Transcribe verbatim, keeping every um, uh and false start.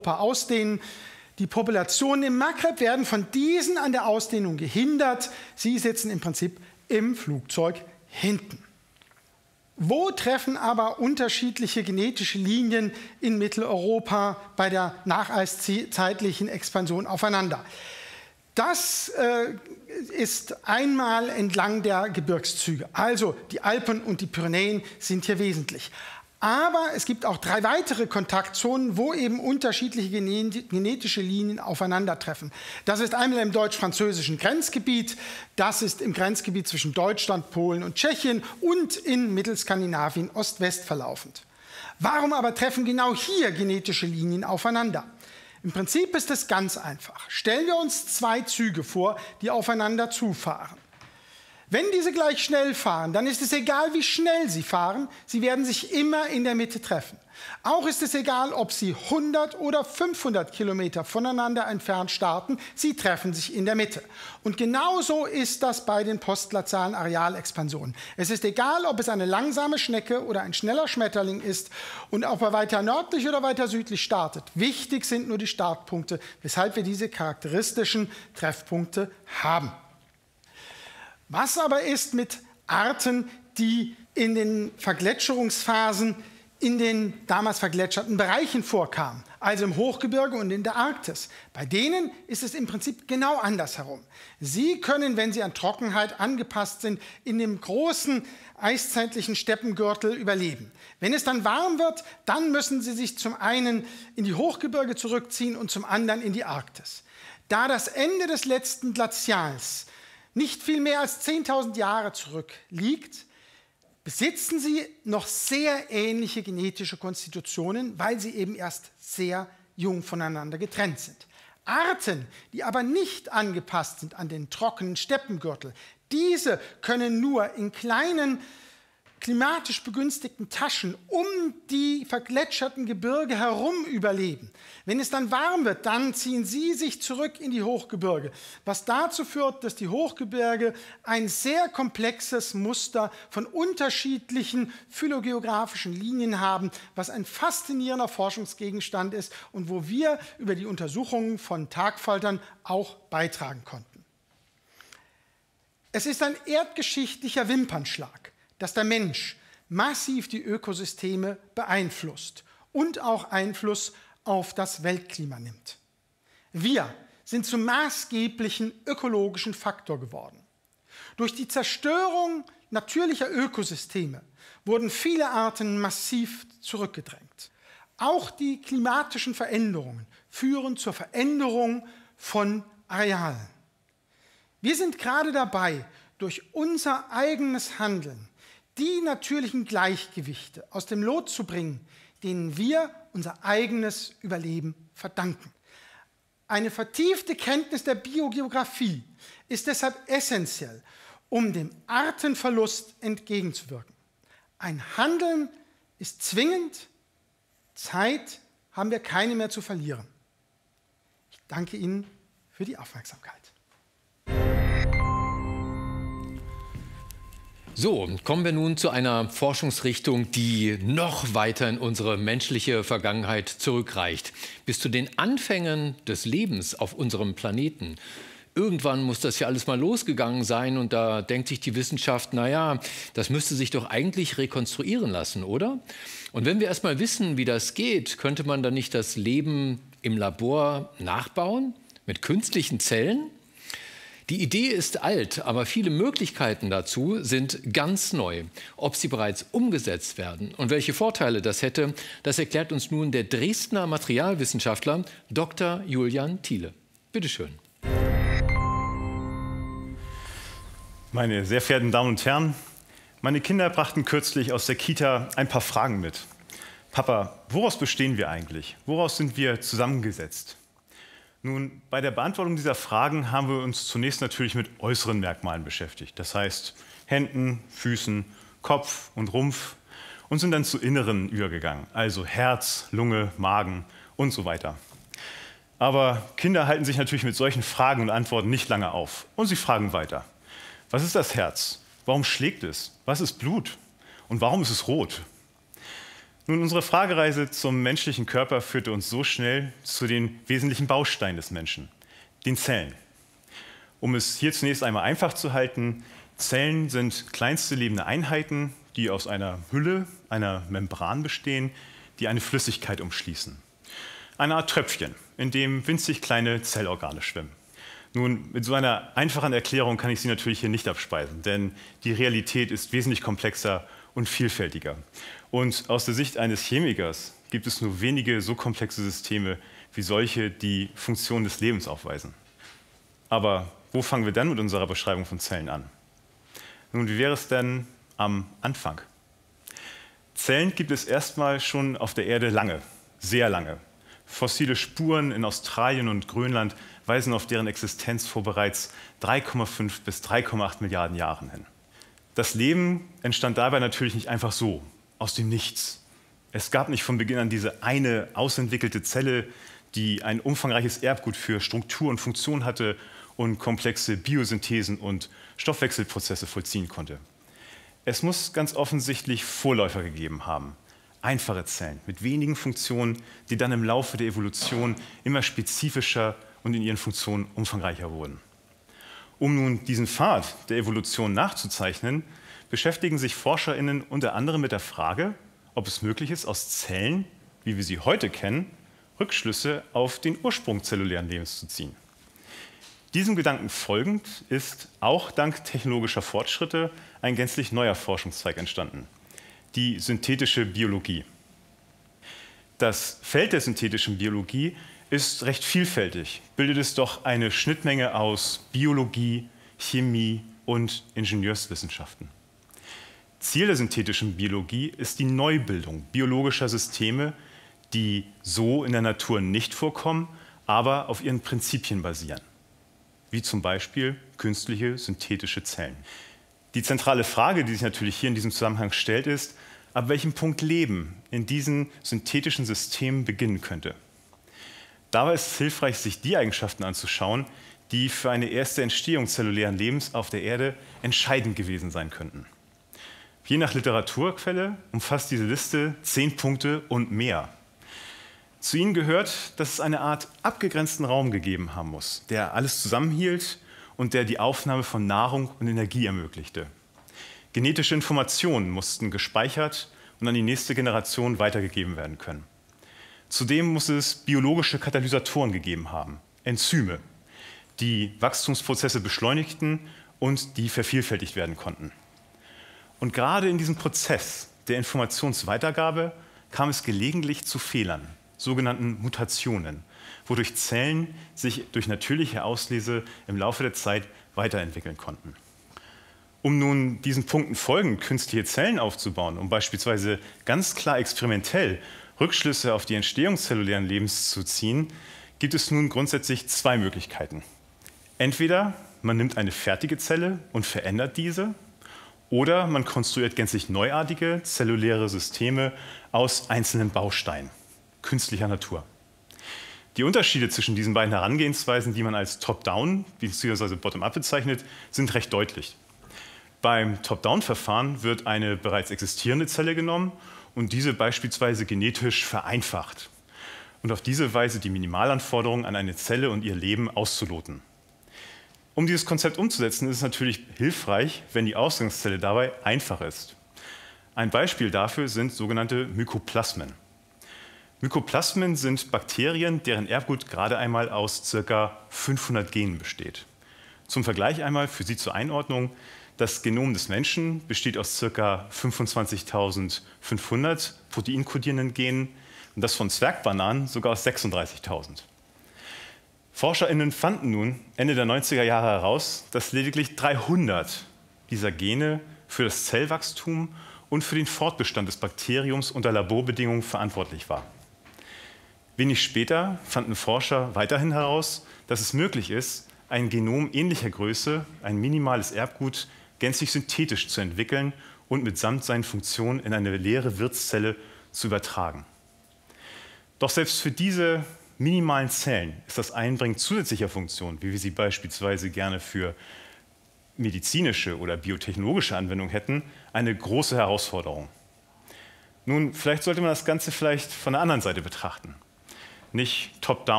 ausdehnen. Die Populationen im Maghreb werden von diesen an der Ausdehnung gehindert. Sie sitzen im Prinzip im Flugzeug hinten. Wo treffen aber unterschiedliche genetische Linien in Mitteleuropa bei der nacheiszeitlichen Expansion aufeinander? Das äh, ist einmal entlang der Gebirgszüge. Also die Alpen und die Pyrenäen sind hier wesentlich. Aber es gibt auch drei weitere Kontaktzonen, wo eben unterschiedliche genetische Linien aufeinandertreffen. Das ist einmal im deutsch-französischen Grenzgebiet, das ist im Grenzgebiet zwischen Deutschland, Polen und Tschechien und in Mittelskandinavien Ost-West verlaufend. Warum aber treffen genau hier genetische Linien aufeinander? Im Prinzip ist es ganz einfach. Stellen wir uns zwei Züge vor, die aufeinander zufahren. Wenn diese gleich schnell fahren, dann ist es egal, wie schnell sie fahren, sie werden sich immer in der Mitte treffen. Auch ist es egal, ob sie hundert oder fünfhundert Kilometer voneinander entfernt starten, sie treffen sich in der Mitte. Und genauso ist das bei den postglazialen Arealexpansionen. Es ist egal, ob es eine langsame Schnecke oder ein schneller Schmetterling ist und ob er weiter nördlich oder weiter südlich startet. Wichtig sind nur die Startpunkte, weshalb wir diese charakteristischen Treffpunkte haben. Was aber ist mit Arten, die in den Vergletscherungsphasen in den damals vergletscherten Bereichen vorkamen, also im Hochgebirge und in der Arktis? Bei denen ist es im Prinzip genau andersherum. Sie können, wenn sie an Trockenheit angepasst sind, in dem großen eiszeitlichen Steppengürtel überleben. Wenn es dann warm wird, dann müssen sie sich zum einen in die Hochgebirge zurückziehen und zum anderen in die Arktis. Da das Ende des letzten Glazials nicht viel mehr als zehntausend Jahre zurückliegt, besitzen sie noch sehr ähnliche genetische Konstitutionen, weil sie eben erst sehr jung voneinander getrennt sind. Arten, die aber nicht angepasst sind an den trockenen Steppengürtel, diese können nur in kleinen, klimatisch begünstigten Taschen um die vergletscherten Gebirge herum überleben. Wenn es dann warm wird, dann ziehen sie sich zurück in die Hochgebirge, was dazu führt, dass die Hochgebirge ein sehr komplexes Muster von unterschiedlichen phylogeografischen Linien haben, was ein faszinierender Forschungsgegenstand ist und wo wir über die Untersuchungen von Tagfaltern auch beitragen konnten. Es ist ein erdgeschichtlicher Wimpernschlag, dass der Mensch massiv die Ökosysteme beeinflusst und auch Einfluss auf das Weltklima nimmt. Wir sind zum maßgeblichen ökologischen Faktor geworden. Durch die Zerstörung natürlicher Ökosysteme wurden viele Arten massiv zurückgedrängt. Auch die klimatischen Veränderungen führen zur Veränderung von Arealen. Wir sind gerade dabei, durch unser eigenes Handeln die natürlichen Gleichgewichte aus dem Lot zu bringen, denen wir unser eigenes Überleben verdanken. Eine vertiefte Kenntnis der Biogeografie ist deshalb essentiell, um dem Artenverlust entgegenzuwirken. Ein Handeln ist zwingend, Zeit haben wir keine mehr zu verlieren. Ich danke Ihnen für die Aufmerksamkeit. So, kommen wir nun zu einer Forschungsrichtung, die noch weiter in unsere menschliche Vergangenheit zurückreicht. Bis zu den Anfängen des Lebens auf unserem Planeten. Irgendwann muss das ja alles mal losgegangen sein und da denkt sich die Wissenschaft, naja, das müsste sich doch eigentlich rekonstruieren lassen, oder? Und wenn wir erst mal wissen, wie das geht, könnte man dann nicht das Leben im Labor nachbauen mit künstlichen Zellen? Die Idee ist alt, aber viele Möglichkeiten dazu sind ganz neu. Ob sie bereits umgesetzt werden und welche Vorteile das hätte, das erklärt uns nun der Dresdner Materialwissenschaftler Doktor Julian Thiele. Bitte schön. Meine sehr verehrten Damen und Herren, meine Kinder brachten kürzlich aus der Kita ein paar Fragen mit. Papa, woraus bestehen wir eigentlich? Woraus sind wir zusammengesetzt? Nun, bei der Beantwortung dieser Fragen haben wir uns zunächst natürlich mit äußeren Merkmalen beschäftigt. Das heißt Händen, Füßen, Kopf und Rumpf und sind dann zu inneren übergegangen. Also Herz, Lunge, Magen und so weiter. Aber Kinder halten sich natürlich mit solchen Fragen und Antworten nicht lange auf. Und sie fragen weiter. Was ist das Herz? Warum schlägt es? Was ist Blut? Und warum ist es rot? Nun, unsere Fragereise zum menschlichen Körper führte uns so schnell zu den wesentlichen Bausteinen des Menschen, den Zellen. Um es hier zunächst einmal einfach zu halten, Zellen sind kleinste lebende Einheiten, die aus einer Hülle, einer Membran bestehen, die eine Flüssigkeit umschließen. Eine Art Tröpfchen, in dem winzig kleine Zellorgane schwimmen. Nun, mit so einer einfachen Erklärung kann ich Sie natürlich hier nicht abspeisen, denn die Realität ist wesentlich komplexer und vielfältiger. Und aus der Sicht eines Chemikers gibt es nur wenige so komplexe Systeme wie solche, die Funktionen des Lebens aufweisen. Aber wo fangen wir dann mit unserer Beschreibung von Zellen an? Nun, wie wäre es denn am Anfang? Zellen gibt es erstmal schon auf der Erde lange, sehr lange. Fossile Spuren in Australien und Grönland weisen auf deren Existenz vor bereits drei Komma fünf bis drei Komma acht Milliarden Jahren hin. Das Leben entstand dabei natürlich nicht einfach so, aus dem Nichts. Es gab nicht von Beginn an diese eine ausentwickelte Zelle, die ein umfangreiches Erbgut für Struktur und Funktion hatte und komplexe Biosynthesen und Stoffwechselprozesse vollziehen konnte. Es muss ganz offensichtlich Vorläufer gegeben haben. Einfache Zellen mit wenigen Funktionen, die dann im Laufe der Evolution immer spezifischer und in ihren Funktionen umfangreicher wurden. Um nun diesen Pfad der Evolution nachzuzeichnen, beschäftigen sich ForscherInnen unter anderem mit der Frage, ob es möglich ist, aus Zellen, wie wir sie heute kennen, Rückschlüsse auf den Ursprung zellulären Lebens zu ziehen. Diesem Gedanken folgend ist auch dank technologischer Fortschritte ein gänzlich neuer Forschungszweig entstanden: die synthetische Biologie. Das Feld der synthetischen Biologie ist recht vielfältig, bildet es doch eine Schnittmenge aus Biologie, Chemie und Ingenieurswissenschaften. Ziel der synthetischen Biologie ist die Neubildung biologischer Systeme, die so in der Natur nicht vorkommen, aber auf ihren Prinzipien basieren, wie zum Beispiel künstliche synthetische Zellen. Die zentrale Frage, die sich natürlich hier in diesem Zusammenhang stellt, ist, ab welchem Punkt Leben in diesen synthetischen Systemen beginnen könnte. Dabei ist es hilfreich, sich die Eigenschaften anzuschauen, die für eine erste Entstehung zellulären Lebens auf der Erde entscheidend gewesen sein könnten. Je nach Literaturquelle umfasst diese Liste zehn Punkte und mehr. Zu ihnen gehört, dass es eine Art abgegrenzten Raum gegeben haben muss, der alles zusammenhielt und der die Aufnahme von Nahrung und Energie ermöglichte. Genetische Informationen mussten gespeichert und an die nächste Generation weitergegeben werden können. Zudem muss es biologische Katalysatoren gegeben haben, Enzyme, die Wachstumsprozesse beschleunigten und die vervielfältigt werden konnten. Und gerade in diesem Prozess der Informationsweitergabe kam es gelegentlich zu Fehlern, sogenannten Mutationen, wodurch Zellen sich durch natürliche Auslese im Laufe der Zeit weiterentwickeln konnten. Um nun diesen Punkten folgend künstliche Zellen aufzubauen, um beispielsweise ganz klar experimentell Rückschlüsse auf die Entstehung zellulären Lebens zu ziehen, gibt es nun grundsätzlich zwei Möglichkeiten. Entweder man nimmt eine fertige Zelle und verändert diese, oder man konstruiert gänzlich neuartige zelluläre Systeme aus einzelnen Bausteinen künstlicher Natur. Die Unterschiede zwischen diesen beiden Herangehensweisen, die man als Top-Down bzw. Bottom-Up bezeichnet, sind recht deutlich. Beim Top-Down-Verfahren wird eine bereits existierende Zelle genommen und diese beispielsweise genetisch vereinfacht und auf diese Weise die Minimalanforderungen an eine Zelle und ihr Leben auszuloten. Um dieses Konzept umzusetzen, ist es natürlich hilfreich, wenn die Ausgangszelle dabei einfach ist. Ein Beispiel dafür sind sogenannte Mykoplasmen. Mykoplasmen sind Bakterien, deren Erbgut gerade einmal aus ca. fünfhundert Genen besteht. Zum Vergleich einmal für Sie zur Einordnung: Das Genom des Menschen besteht aus ca. fünfundzwanzigtausendfünfhundert proteinkodierenden Genen und das von Zwergbananen sogar aus sechsunddreißigtausend. ForscherInnen fanden nun Ende der neunziger Jahre heraus, dass lediglich dreihundert dieser Gene für das Zellwachstum und für den Fortbestand des Bakteriums unter Laborbedingungen verantwortlich war. Wenig später fanden Forscher weiterhin heraus, dass es möglich ist, ein Genom ähnlicher Größe, ein minimales Erbgut, gänzlich synthetisch zu entwickeln und mitsamt seinen Funktionen in eine leere Wirtszelle zu übertragen. Doch selbst für diese minimalen Zellen ist das Einbringen zusätzlicher Funktionen, wie wir sie beispielsweise gerne für medizinische oder biotechnologische Anwendungen hätten, eine große Herausforderung. Nun, vielleicht sollte man das Ganze vielleicht von der anderen Seite betrachten. Nicht top-down